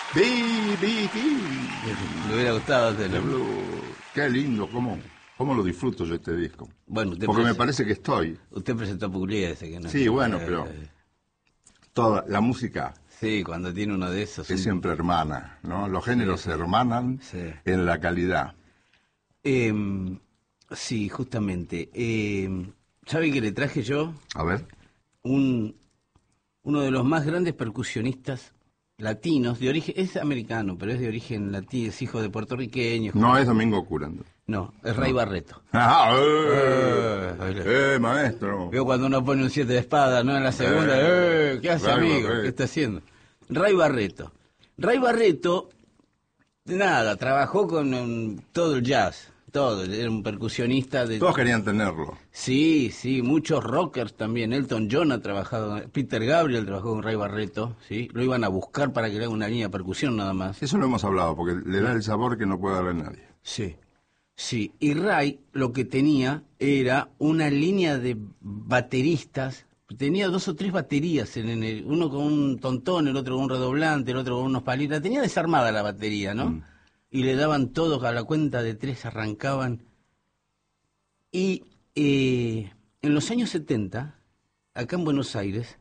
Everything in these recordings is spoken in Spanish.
Me hubiera gustado hacerlo. Qué lindo, cómo lo disfruto yo este disco. Bueno, porque me parece que estoy. Usted presentó a Pugliese, que no. Sí, bueno, pero toda la música. Sí, cuando tiene uno de esos. Es siempre hermana, ¿no? Los géneros se hermanan en la calidad. Sí, justamente. ¿Sabe qué le traje yo? A ver. Uno de los más grandes percusionistas latinos, de origen, es americano, pero es de origen latino, es hijo de puertorriqueños. No es Domingo Curando. No, es Ray Barretto. Maestro. Veo cuando uno pone un 7 de espada, ¿no? En la segunda, ¿qué hace, amigo? ¿Qué está haciendo? Ray Barretto. Ray Barretto, nada, trabajó con todo el jazz. Todo, era un percusionista de... Todos querían tenerlo. Sí, muchos rockers también. Elton John ha trabajado, Peter Gabriel trabajó con Ray Barretto, ¿sí? Lo iban a buscar para que le haga una línea de percusión nada más. Eso lo hemos hablado, porque le da el sabor que no puede darle nadie. Sí. Y Ray lo que tenía era una línea de bateristas. Tenía 2 o 3 baterías, uno con un tontón, el otro con un redoblante, el otro con unos palitos. Tenía desarmada la batería, ¿no? Y le daban todos a la cuenta de 3, arrancaban. Y en los años 70, acá en Buenos Aires,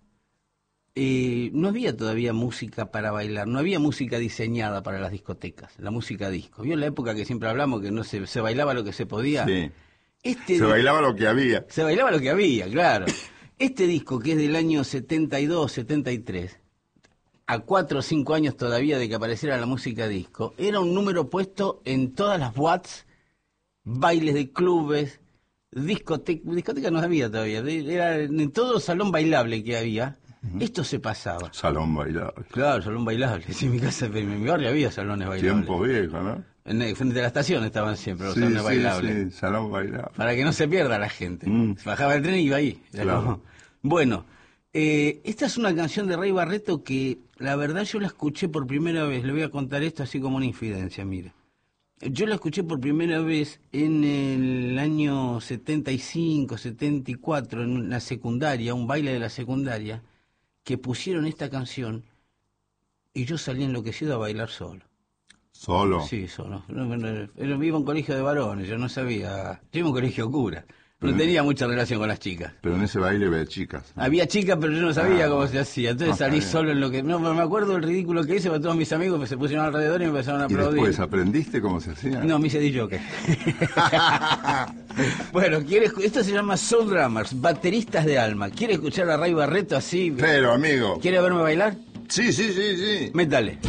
no había todavía música para bailar, no había música diseñada para las discotecas, la música disco. ¿Vio en la época que siempre hablamos que no se bailaba lo que se podía? Sí. Se bailaba lo que había. Se bailaba lo que había, claro. Este disco, que es del año 72, 73... a 4 o 5 años todavía de que apareciera la música disco, era un número puesto en todas las boîtes, bailes de clubes, discotecas no había todavía, era en todo salón bailable que había, esto se pasaba. Salón bailable. Claro, salón bailable, sí, en mi casa, en mi barrio había salones bailables. Tiempo viejo, ¿no? Frente a la estación estaban siempre los salones bailables. Sí, salón bailable. Para que no se pierda la gente. Se bajaba el tren y iba ahí. Claro. Bueno, esta es una canción de Ray Barretto que la verdad yo la escuché por primera vez. Le voy a contar esto así como una infidencia, mire. Yo la escuché por primera vez en el año 75, 74, en la secundaria, un baile de la secundaria, que pusieron esta canción y yo salí enloquecido a bailar solo. ¿Solo? Sí, solo. Iba a un colegio de varones, yo no sabía. Yo iba a un colegio cura. No tenía mucha relación con las chicas. Pero en ese baile había chicas, ¿no? Había chicas, pero yo no sabía cómo se hacía. Entonces salí solo en lo que... No, me acuerdo del ridículo que hice, porque todos mis amigos se pusieron alrededor y me empezaron a aplaudir. ¿Y después aprendiste cómo se hacía? No, me hice DJ. Bueno, esto se llama Soul Drummers, bateristas de alma. ¿Quiere escuchar a Ray Barretto así? Pero, amigo. ¿Quiere verme bailar? Sí. Métale.